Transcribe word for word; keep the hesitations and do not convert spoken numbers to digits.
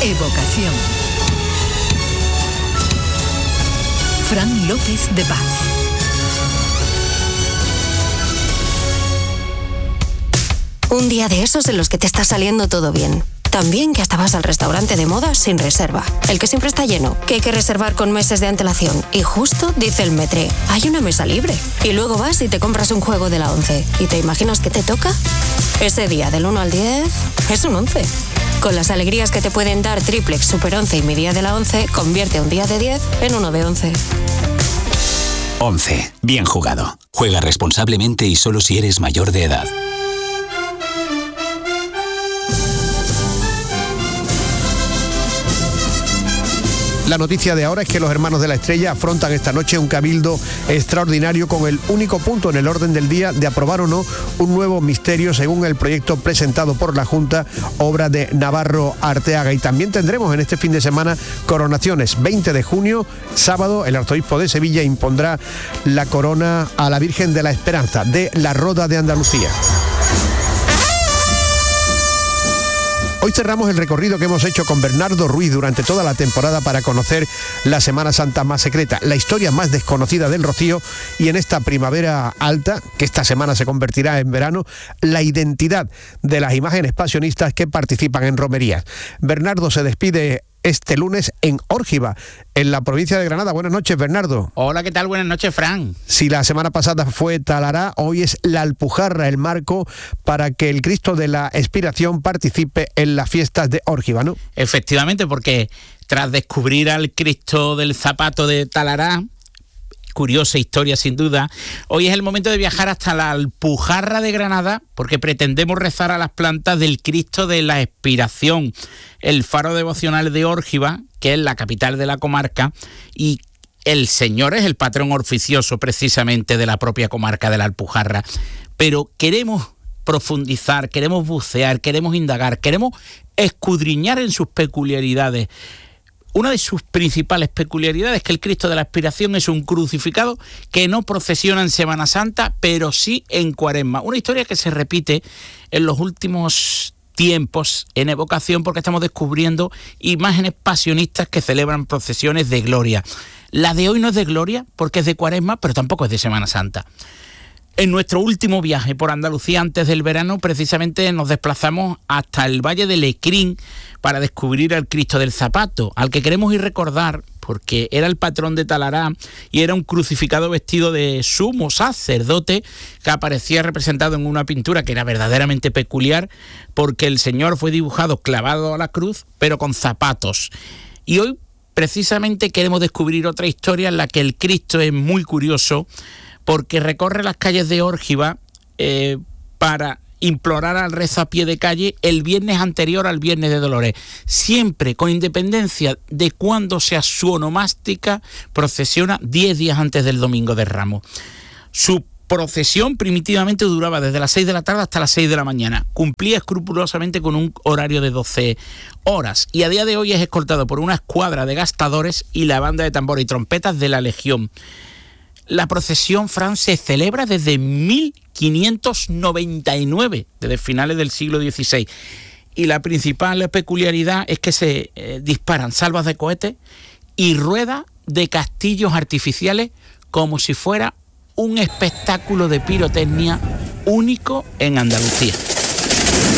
Evocación. Fran López de Paz. Un día de esos en los que te está saliendo todo bien. Tan bien que hasta vas al restaurante de moda sin reserva. El que siempre está lleno, que hay que reservar con meses de antelación. Y justo dice el metre, hay una mesa libre. Y luego vas y te compras un juego de la once. ¿Y te imaginas qué te toca? Ese día del uno al diez es un once. Con las alegrías que te pueden dar Triplex, Super once y mi día de la once, convierte un día de diez en uno de once. once. Bien jugado. Juega responsablemente y solo si eres mayor de edad. La noticia de ahora es que los Hermanos de la Estrella afrontan esta noche un cabildo extraordinario con el único punto en el orden del día de aprobar o no un nuevo misterio según el proyecto presentado por la Junta, obra de Navarro Arteaga. Y también tendremos en este fin de semana coronaciones. veinte de junio, sábado, el arzobispo de Sevilla impondrá la corona a la Virgen de la Esperanza de la Roda de Andalucía. Hoy cerramos el recorrido que hemos hecho con Bernardo Ruiz durante toda la temporada para conocer la Semana Santa más secreta, la historia más desconocida del Rocío y en esta primavera alta, que esta semana se convertirá en verano, la identidad de las imágenes pasionistas que participan en romerías. Bernardo se despide este lunes en Órgiva, en la provincia de Granada. Buenas noches, Bernardo. Hola, ¿qué tal? Buenas noches, Fran. Si la semana pasada fue Talará, hoy es la Alpujarra, el marco para que el Cristo de la Expiración participe en las fiestas de Órgiva, ¿no? Efectivamente, porque tras descubrir al Cristo del Zapato de Talará, curiosa historia sin duda, hoy es el momento de viajar hasta la Alpujarra de Granada porque pretendemos rezar a las plantas del Cristo de la Expiración, el faro devocional de Órgiva, que es la capital de la comarca, y el señor es el patrón oficioso precisamente de la propia comarca de la Alpujarra. Pero queremos profundizar, queremos bucear, queremos indagar, queremos escudriñar en sus peculiaridades. Una de sus principales peculiaridades es que el Cristo de la Expiración es un crucificado que no procesiona en Semana Santa, pero sí en Cuaresma. Una historia que se repite en los últimos tiempos en Evocación porque estamos descubriendo imágenes pasionistas que celebran procesiones de gloria. La de hoy no es de gloria porque es de Cuaresma, pero tampoco es de Semana Santa. En nuestro último viaje por Andalucía antes del verano, precisamente nos desplazamos hasta el Valle de Lecrín para descubrir al Cristo del Zapato, al que queremos ir recordar porque era el patrón de Talará y era un crucificado vestido de sumo sacerdote que aparecía representado en una pintura que era verdaderamente peculiar porque el Señor fue dibujado clavado a la cruz, pero con zapatos. Y hoy precisamente queremos descubrir otra historia en la que el Cristo es muy curioso, porque recorre las calles de Órgiva eh, para implorar al rezo a pie de calle el viernes anterior al Viernes de Dolores, siempre con independencia de cuándo sea su onomástica, procesiona diez días antes del Domingo de Ramos. Su procesión primitivamente duraba desde las seis de la tarde hasta las seis de la mañana, cumplía escrupulosamente con un horario de doce horas y a día de hoy es escoltado por una escuadra de gastadores y la banda de tambores y trompetas de la Legión. La procesión, Fran, se celebra desde mil quinientos noventa y nueve, desde finales del siglo dieciséis. Y la principal peculiaridad es que se eh, disparan salvas de cohetes y ruedas de castillos artificiales como si fuera un espectáculo de pirotecnia único en Andalucía.